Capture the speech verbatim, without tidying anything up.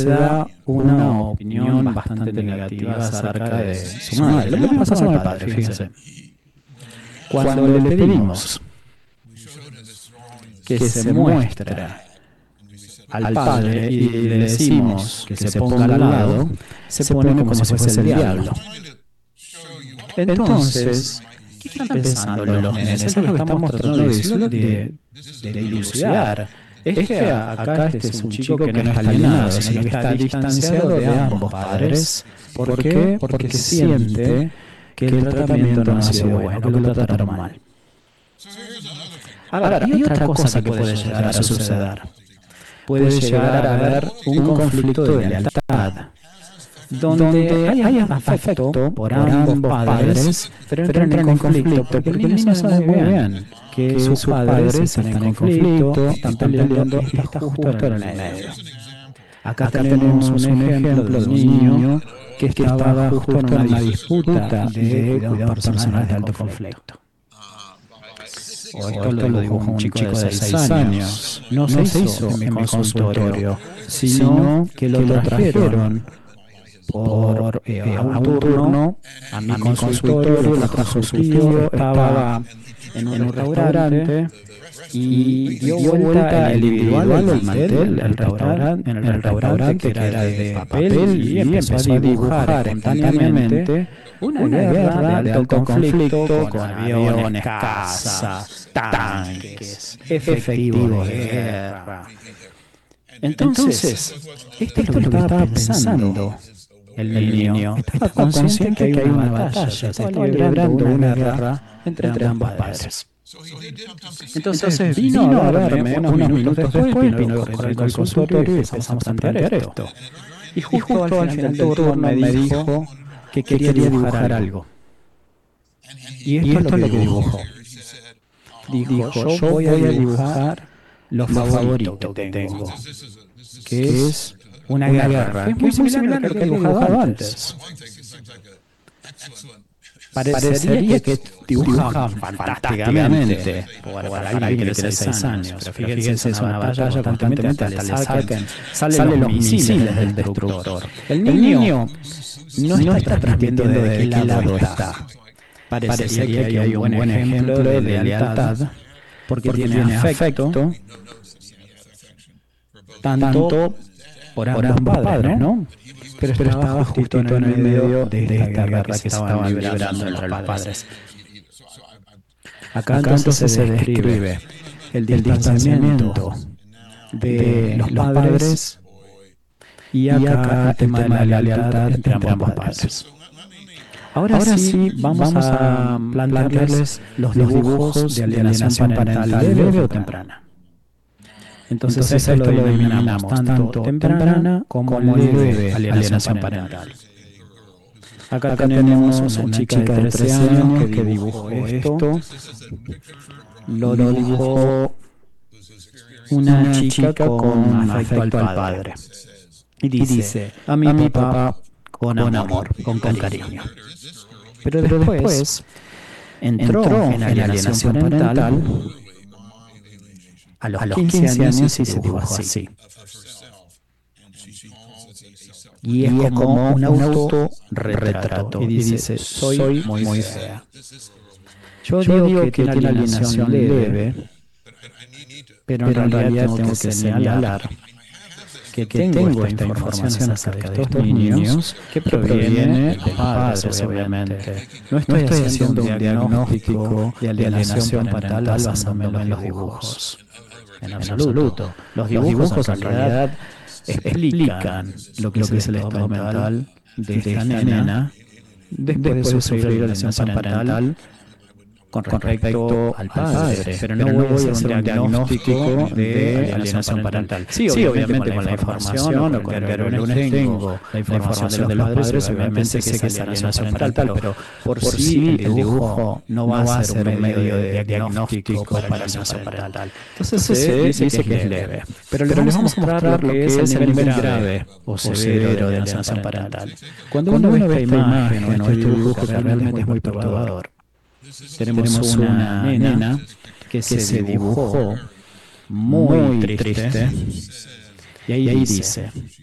se da una opinión bastante negativa acerca de su madre. Lo mismo pasa con el padre, fíjense. Cuando le pedimos que se muestre al padre y le decimos que se ponga al lado, se pone como si fuese el diablo. Entonces, ¿qué están pensando los nenes? Es lo que estamos tratando de, de, de dilucidar. Es que acá este es un chico que no es alienado, sino que está distanciado de ambos padres. ¿Por qué? Porque siente que el tratamiento no ha sido bueno, que lo trataron mal. Ahora, hay otra cosa que puede llegar a suceder. Puede llegar a haber un conflicto de lealtad, donde hay afecto por ambos padres, pero entran en conflicto porque el niño sabe muy bien que sus padres están en conflicto, están peleando y está justo en el medio. Acá tenemos un ejemplo de un niño que estaba justo en una disputa de cuidados personales de alto conflicto. O esto lo dibujó un chico de seis años. No se hizo en mi consultorio, sino que lo trajeron por eh, a un turno a mi consultorio, lo trajo su tío, estaba en un restaurante y dio vuelta el individual del mantel el restaurante, en el restaurante que era de papel y empezó a dibujar espontáneamente una guerra de alto conflicto con aviones, cazas, tanques, efectivos de guerra. Entonces, esto es lo que estaba pensando el niño. Estaba consciente que hay una batalla, se estaba librando una guerra entre, entre ambos padres. Entonces vino a verme unos minutos después, vino corriendo al consultorio y empezamos a plantear esto. Y justo al final del turno me dijo que quería dibujar algo. Y esto es lo que dibujó. Dijo, yo voy a dibujar lo favorito que tengo, que es una guerra, que es muy similar a lo que he dibujado antes. Parecería que dibuja fantásticamente para alguien que tiene seis años, pero fíjense, es una batalla constantemente hasta le sacan, salen los misiles del destructor. El niño no está transmitiendo de qué lado está. Parecería que hay un buen ejemplo de lealtad, porque tiene afecto tanto por ambos padres, ¿no? Pero, pero estaba justo en el medio de, de esta guerra que se estaban librando entre los padres. Acá, Acá entonces se describe el distanciamiento de los padres y acá el tema de la lealtad entre ambos padres. Ahora, Ahora sí vamos a plantearles los dibujos de alienación parental leve o temprana. Entonces, Entonces esto lo denominamos tanto temprana como leve alienación parental. Acá, Acá tenemos una chica de trece años que dibujó esto. Lo dibujó una chica con afecto al padre. Y dice, a mi, a mi papá con amor, amor con, con cariño. Pero después, Pero después entró, entró en la alienación parental, parental a los, a los quince, quince años y se dibujó así. Y es, y es como un autorretrato. Y dice, soy muy, muy fea. Yo, Yo digo que tiene alienación leve, pero en realidad tengo que señalar que tengo esta información acerca de estos niños que proviene de los padres, obviamente. No estoy haciendo un diagnóstico de alienación parental basándome en los dibujos. En absoluto. Los dibujos en realidad explican lo que es el estado mental de esta nena después de sufrir alienación parental con respecto al padre, pero no voy a hacer un diagnóstico de alienación parental. Sí, obviamente con la información o con el que el lunes tengo la información de los padres, obviamente sé que es alienación parental, pero por sí el dibujo no va a ser un medio de diagnóstico para alienación parental. Entonces se dice que es leve, pero les vamos a mostrar lo que es el nivel grave o severo de alienación parental. Cuando uno ve esta imagen o este dibujo que realmente es muy perturbador, Tenemos, tenemos una nena que, que se dibujó muy triste, triste y ahí, y ahí dice,